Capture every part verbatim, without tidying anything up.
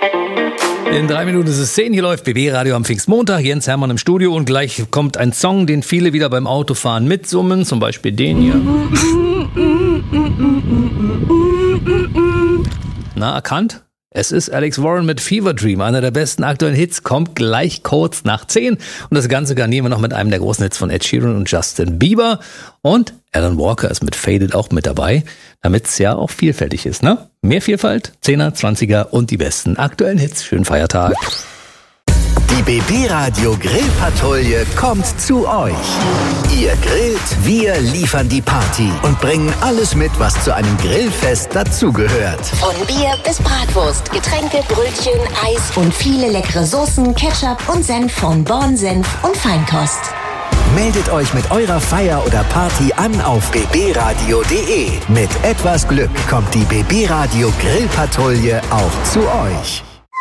In drei Minuten ist es zehn, hier läuft B B-Radio am Pfingstmontag, Jens Hermann im Studio und gleich kommt ein Song, den viele wieder beim Autofahren mitsummen, zum Beispiel den hier. Na, erkannt? Es ist Alex Warren mit Fever Dream, einer der besten aktuellen Hits, kommt gleich kurz nach zehn. Und das Ganze garnieren wir noch mit einem der großen Hits von Ed Sheeran und Justin Bieber. Und Alan Walker ist mit Faded auch mit dabei, damit es ja auch vielfältig ist, ne? Mehr Vielfalt, Zehner, Zwanziger und die besten aktuellen Hits. Schönen Feiertag. Die B B-Radio Grillpatrouille kommt zu euch. Ihr grillt, wir liefern die Party und bringen alles mit, was zu einem Grillfest dazugehört. Von Bier bis Bratwurst, Getränke, Brötchen, Eis und viele leckere Soßen, Ketchup und Senf von Born Senf und Feinkost. Meldet euch mit eurer Feier oder Party an auf b b radio punkt d e. Mit etwas Glück kommt die B B-Radio Grillpatrouille auch zu euch.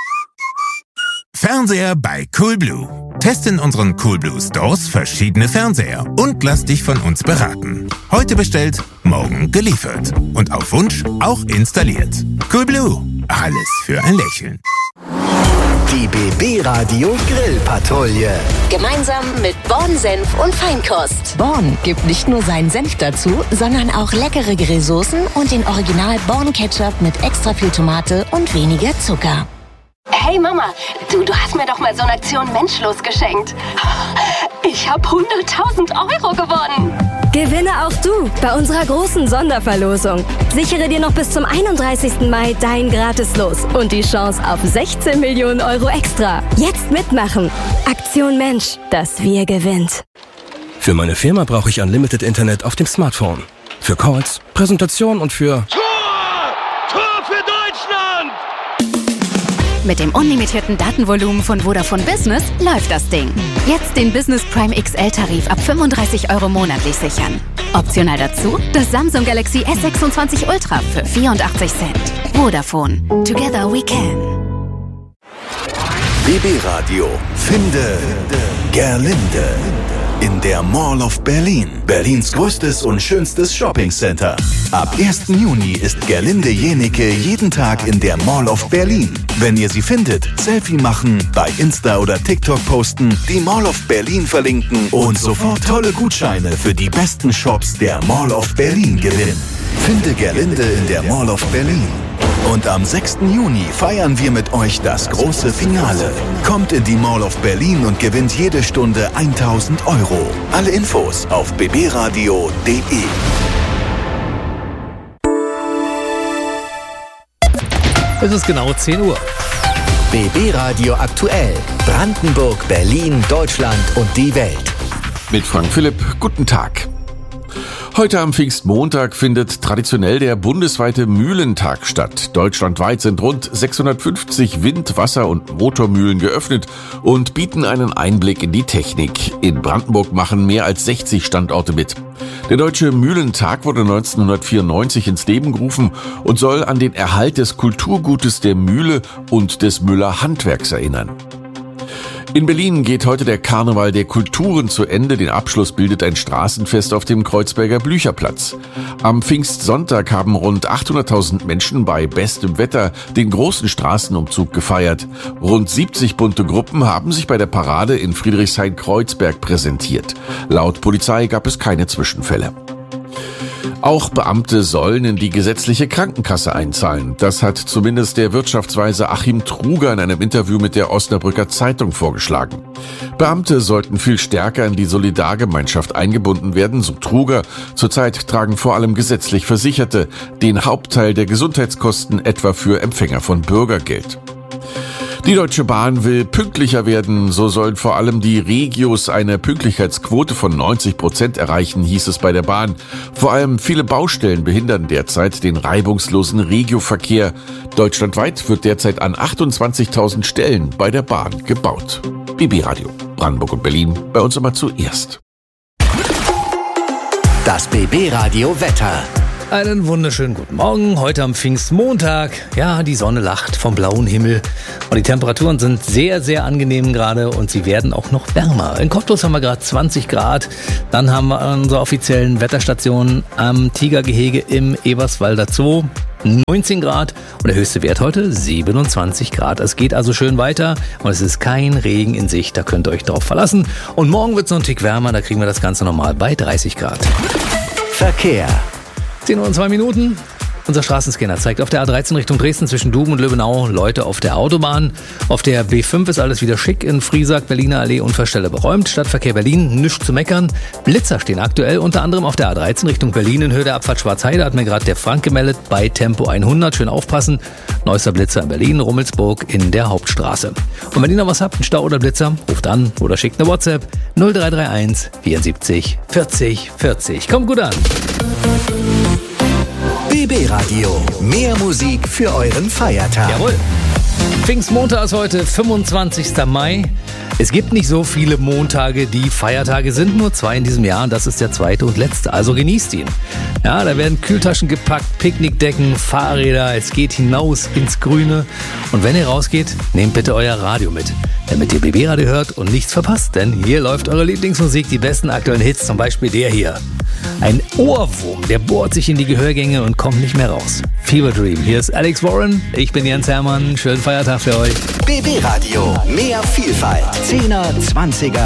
Fernseher bei Coolblue. Teste in unseren Coolblue Stores verschiedene Fernseher und lass dich von uns beraten. Heute bestellt, morgen geliefert. Und auf Wunsch auch installiert. Coolblue. Alles für ein Lächeln. Die B B-Radio Grillpatrouille. Gemeinsam mit Born Senf und Feinkost. Born gibt nicht nur seinen Senf dazu, sondern auch leckere Grillsoßen und den Original Born Ketchup mit extra viel Tomate und weniger Zucker. Hey Mama, du, du hast mir doch mal so eine Aktion Menschlos geschenkt. Ich habe hunderttausend Euro gewonnen. Gewinne auch du bei unserer großen Sonderverlosung. Sichere dir noch bis zum einunddreißigsten Mai dein Gratis-Los und die Chance auf sechzehn Millionen Euro extra. Jetzt mitmachen. Aktion Mensch, das Wir gewinnt. Für meine Firma brauche ich Unlimited Internet auf dem Smartphone. Für Calls, Präsentationen und für... Tor! Tor für Deutschland! Mit dem unlimitierten Datenvolumen von Vodafone Business läuft das Ding. Jetzt den Business Prime X L-Tarif ab fünfunddreißig Euro monatlich sichern. Optional dazu das Samsung Galaxy S sechsundzwanzig Ultra für vierundachtzig Cent. Vodafone. Together we can. B B-Radio. Finde Gerlinde. In der Mall of Berlin. Berlins größtes und schönstes Shoppingcenter. Ab ersten Juni ist Gerlinde Jenike jeden Tag in der Mall of Berlin. Wenn ihr sie findet, Selfie machen, bei Insta oder TikTok posten, die Mall of Berlin verlinken und sofort tolle Gutscheine für die besten Shops der Mall of Berlin gewinnen. Finde Gerlinde in der Mall of Berlin. Und am sechsten Juni feiern wir mit euch das große Finale. Kommt in die Mall of Berlin und gewinnt jede Stunde tausend Euro. Alle Infos auf b b radio punkt d e. Es ist genau zehn Uhr. B B-Radio aktuell. Brandenburg, Berlin, Deutschland und die Welt. Mit Frank Philipp, guten Tag. Heute am Pfingstmontag findet traditionell der bundesweite Mühlentag statt. Deutschlandweit sind rund sechshundertfünfzig Wind-, Wasser- und Motormühlen geöffnet und bieten einen Einblick in die Technik. In Brandenburg machen mehr als sechzig Standorte mit. Der Deutsche Mühlentag wurde neunzehnhundertvierundneunzig ins Leben gerufen und soll an den Erhalt des Kulturgutes der Mühle und des Müller Handwerks erinnern. In Berlin geht heute der Karneval der Kulturen zu Ende. Den Abschluss bildet ein Straßenfest auf dem Kreuzberger Blücherplatz. Am Pfingstsonntag haben rund achthunderttausend Menschen bei bestem Wetter den großen Straßenumzug gefeiert. Rund siebzig bunte Gruppen haben sich bei der Parade in Friedrichshain-Kreuzberg präsentiert. Laut Polizei gab es keine Zwischenfälle. Auch Beamte sollen in die gesetzliche Krankenkasse einzahlen. Das hat zumindest der Wirtschaftsweise Achim Truger in einem Interview mit der Osnabrücker Zeitung vorgeschlagen. Beamte sollten viel stärker in die Solidargemeinschaft eingebunden werden, so Truger. Zurzeit tragen vor allem gesetzlich Versicherte den Hauptteil der Gesundheitskosten, etwa für Empfänger von Bürgergeld. Die Deutsche Bahn will pünktlicher werden. So sollen vor allem die Regios eine Pünktlichkeitsquote von neunzig Prozent erreichen, hieß es bei der Bahn. Vor allem viele Baustellen behindern derzeit den reibungslosen Regioverkehr. Deutschlandweit wird derzeit an achtundzwanzigtausend Stellen bei der Bahn gebaut. B B-Radio, Brandenburg und Berlin, bei uns immer zuerst. Das B B-Radio Wetter. Einen wunderschönen guten Morgen, heute am Pfingstmontag. Ja, die Sonne lacht vom blauen Himmel und die Temperaturen sind sehr, sehr angenehm gerade und sie werden auch noch wärmer. In Cottbus haben wir gerade zwanzig Grad, dann haben wir unsere offiziellen Wetterstationen am Tigergehege im Eberswalder Zoo. neunzehn Grad und der höchste Wert heute siebenundzwanzig Grad. Es geht also schön weiter und es ist kein Regen in Sicht, da könnt ihr euch drauf verlassen. Und morgen wird es noch ein Tick wärmer, da kriegen wir das Ganze nochmal bei dreißig Grad. Verkehr. zehn Uhr und zwei Minuten. Unser Straßenscanner zeigt auf der A dreizehn Richtung Dresden zwischen Duben und Löbenau Leute auf der Autobahn. Auf der B fünf ist alles wieder schick. In Friesack, Berliner Allee Unfallstelle beräumt. Stadtverkehr Berlin, nichts zu meckern. Blitzer stehen aktuell unter anderem auf der A dreizehn Richtung Berlin in Höhe der Abfahrt Schwarzheide. Hat mir gerade der Frank gemeldet bei Tempo hundert. Schön aufpassen. Neuester Blitzer in Berlin, Rummelsburg in der Hauptstraße. Und wenn ihr noch was habt, einen Stau oder Blitzer, ruft an oder schickt eine WhatsApp null drei drei eins vierundsiebzig vierzig vierzig. Kommt gut an. B B Radio. Mehr Musik für euren Feiertag. Jawohl. Pfingstmontag ist heute, fünfundzwanzigster Mai. Es gibt nicht so viele Montage, die Feiertage sind, nur zwei in diesem Jahr und das ist der zweite und letzte, also genießt ihn. Ja, da werden Kühltaschen gepackt, Picknickdecken, Fahrräder, es geht hinaus ins Grüne und wenn ihr rausgeht, nehmt bitte euer Radio mit, damit ihr B B Radio hört und nichts verpasst, denn hier läuft eure Lieblingsmusik, die besten aktuellen Hits, zum Beispiel der hier. Ein Ohrwurm, der bohrt sich in die Gehörgänge und kommt nicht mehr raus. Fever Dream, hier ist Alex Warren, ich bin Jens Hermann, schönen Feiertag für euch. B B Radio, mehr Vielfalt, zehner, zwanziger